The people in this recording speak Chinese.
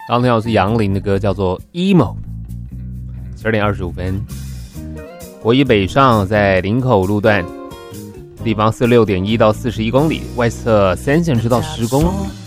刚听到是杨林的歌，叫做 Emo。12点25分，国一北上在林口路段，地方46.1到41公里，外侧3线车道施工。